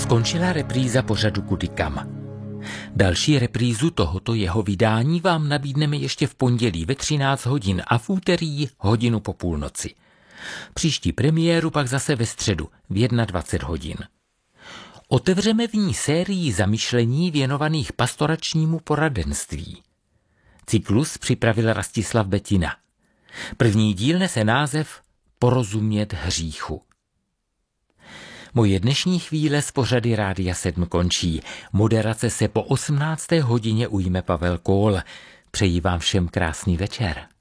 Skončila repríza pořadu Kudy kam. Další reprízu tohoto jeho vydání vám nabídneme ještě v pondělí ve 13 hodin a v úterý hodinu po půlnoci. Příští premiéru pak zase ve středu v 21 hodin. Otevřeme v ní sérii zamyšlení věnovaných pastoračnímu poradenství. Cyklus připravil Rastislav Betina. První díl nese název Porozumět hříchu. Moje dnešní chvíle z pořady Rádia 7 končí. Moderace se po 18. hodině ujme Pavel Kól. Přeji vám všem krásný večer.